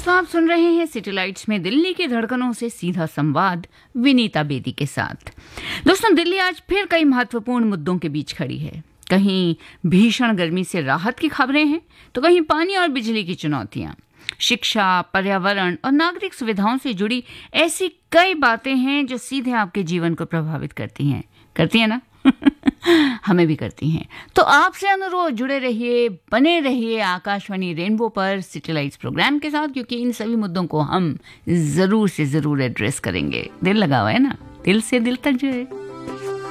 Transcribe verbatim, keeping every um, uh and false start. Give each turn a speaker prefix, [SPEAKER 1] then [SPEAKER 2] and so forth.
[SPEAKER 1] दोस्तों, आप सुन रहे हैं सिटीलाइट्स में दिल्ली की धड़कनों से सीधा संवाद विनीता बेदी के साथ। दोस्तों, दिल्ली आज फिर कई महत्वपूर्ण मुद्दों के बीच खड़ी है। कहीं भीषण गर्मी से राहत की खबरें हैं, तो कहीं पानी और बिजली की चुनौतियां। शिक्षा, पर्यावरण और नागरिक सुविधाओं से जुड़ी ऐसी कई बातें हैं जो सीधे आपके जीवन को प्रभावित करती हैं करती हैं ना हमें भी करती हैं। तो आपसे अनुरोध, जुड़े रहिए, बने रहिए आकाशवाणी रेनबो पर सिटीलाइट्स प्रोग्राम के साथ, क्योंकि इन सभी मुद्दों को हम जरूर से जरूर एड्रेस करेंगे। दिल लगा हुआ है ना, दिल से दिल तक जो है।